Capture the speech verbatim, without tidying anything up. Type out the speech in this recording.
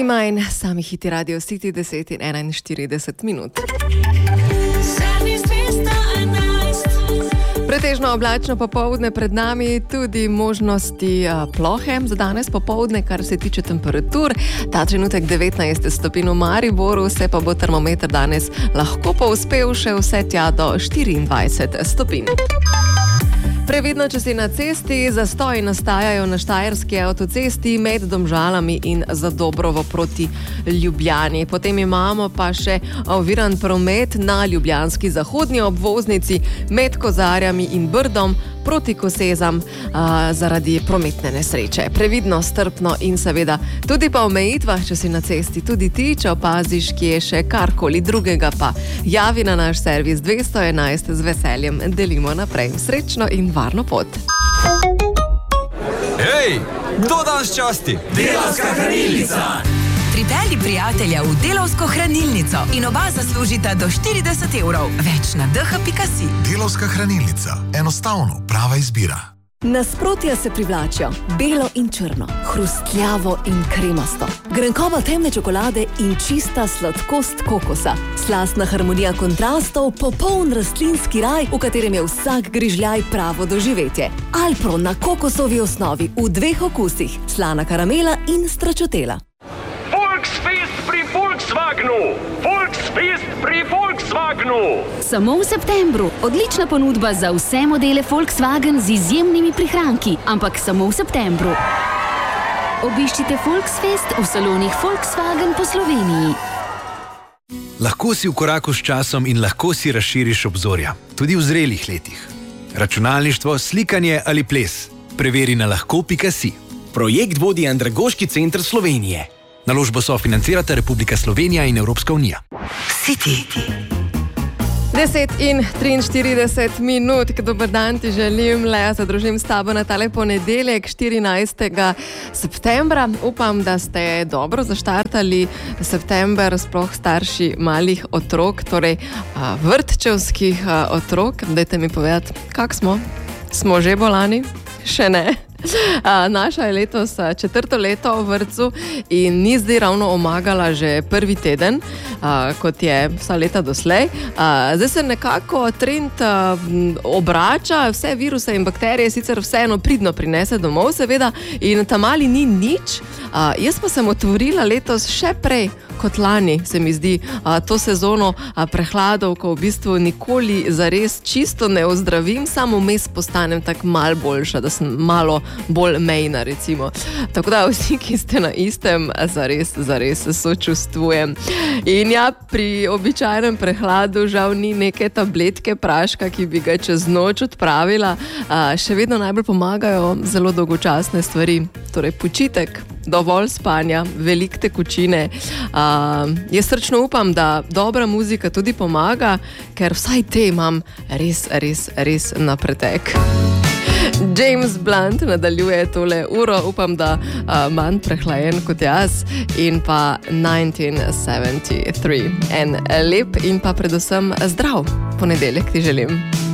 Zima in sami hiti Radio City deset in enainštirideset minut. Pretežno oblačno popoldne, pred nami tudi možnosti uh, plohe za danes popoldne, kar se tiče temperatur. Ta trenutek devetnajst stopinj v Mariboru, se pa bo termometer danes lahko povzpel še vse tja do štiriindvajset stopinj. Previdno, če si na cesti, zastoji nastajajo na štajerski avtocesti med Domžalami in Zadobrovo proti Ljubljani. Potem imamo pa še oviran promet na ljubljanski zahodnji obvoznici med Kozarjami in Brdom proti Kosezam a, zaradi prometne nesreče. Previdno, strpno in seveda tudi po omejitvah, če si na cesti, tudi ti, če opaziš, kje je še karkoli drugega, pa javi na naš servis dvesto enajst, z veseljem delimo naprej. Srečno in varno pot. Hej, kdo danes časti? Delavska hranilnica! Pripelji prijatelja v Delavsko hranilnico in oba zaslužita do štirideset evrov. Več na d h pika si. Delavska hranilnica. Enostavno, prava izbira. Nasprotja se privlačijo. Belo in črno, hrustljavo in kremasto. Grenkoba temne čokolade in čista sladkost kokosa. Slastna harmonija kontrastov, popoln rastlinski raj, v katerem je vsak grižljaj pravo doživetje. Alpro na kokosovi osnovi v dveh okusih. Slana karamela in stračotela. Volksfest pri Volkswagenu! Volksfest pri Volkswagenu! Samo v septembru. Odlična ponudba za vse modele Volkswagen z izjemnimi prihranki, ampak samo v septembru. Obiščite Volksfest v salonih Volkswagen po Sloveniji. Lahko si v koraku s časom in lahko si razširiš obzorja, tudi v zrelih letih. Računalništvo, slikanje ali ples. Preveri na lahko pika si. Projekt vodi Andragoški center Slovenije. Naložbo sofinancirata Republika Slovenija in Evropska unija. City. deset in triinštirideset minut, dober dan ti želim, Lea, se družim s tabo na tale ponedeljek, štirinajstega septembra. Upam, da ste dobro zaštartali september, sploh starši malih otrok, torej a, vrtčevskih a, otrok. Dajte mi povedati, kak smo? Smo že bolani? Še ne. A, naša je letos četrto leto v vrtcu in ni zdaj ravno omagala že prvi teden, a, kot je vsa leta doslej. A, zdaj se nekako trend a, obrača, vse viruse in bakterije sicer vseeno pridno prinese domov, seveda, in ta mali ni nič. A, jaz pa sem otvorila letos še prej kot lani, se mi zdi, a, to sezono a, prehladov, ko v bistvu nikoli zares čisto ne ozdravim, samo vmes postanem tak mal boljša, da sem malo bolj mejna, recimo. Tako da vsi, ki ste na istem, zares, zares sočustvujem. In ja, pri običajnem prehladu žal ni neke tabletke praška, ki bi ga čez noč odpravila. A, še vedno najbolj pomagajo zelo dolgočasne stvari, torej počitek, dovolj spanja, velik tekočine. A, jaz srčno upam, da dobra muzika tudi pomaga, ker vsaj te imam res, res, res na pretek. James Blunt nadaljuje tole uro, upam, da uh, manj prehlajen kot jaz, in pa nineteen seventy-three. En lep in pa predvsem zdrav ponedeljek ti želim.